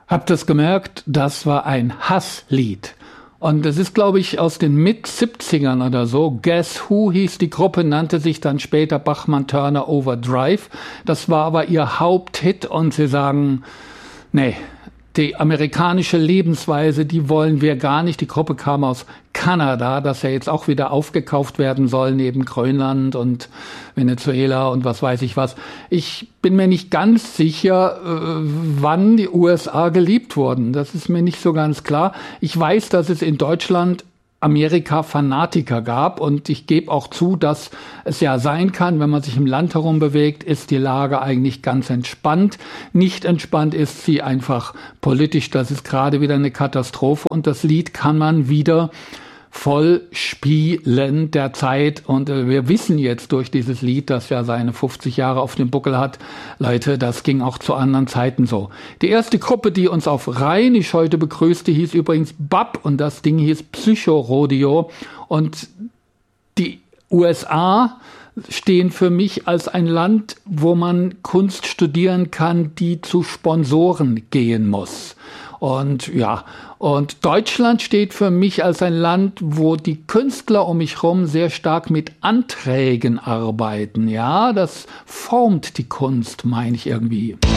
Hab das gemerkt, das war ein Hasslied. Und das ist, glaube ich, aus den Mit-70ern oder so. Guess Who hieß die Gruppe, nannte sich dann später Bachmann-Turner Overdrive. Das war aber ihr Haupthit und sie sagen, nee, die amerikanische Lebensweise, die wollen wir gar nicht. Die Gruppe kam aus Kanada, das ja jetzt auch wieder aufgekauft werden soll, neben Grönland und Venezuela und was weiß ich was. Ich bin mir nicht ganz sicher, wann die USA geliebt wurden. Das ist mir nicht so ganz klar. Ich weiß, dass es in Deutschland Amerika-Fanatiker gab und ich gebe auch zu, dass es ja sein kann, wenn man sich im Land herum bewegt, ist die Lage eigentlich ganz entspannt. Nicht entspannt ist sie einfach politisch, das ist gerade wieder eine Katastrophe und das Lied kann man wieder voll spielen derzeit und wir wissen jetzt durch dieses Lied, das ja seine 50 Jahre auf dem Buckel hat, Leute, das ging auch zu anderen Zeiten so. Die erste Gruppe, die uns auf Rheinisch heute begrüßte, hieß übrigens BAP und das Ding hieß Psychorodeo und die USA stehen für mich als ein Land, wo man Kunst studieren kann, die zu Sponsoren gehen muss. Und ja, und Deutschland steht für mich als ein Land, wo die Künstler um mich herum sehr stark mit Anträgen arbeiten. Ja, das formt die Kunst, meine ich irgendwie.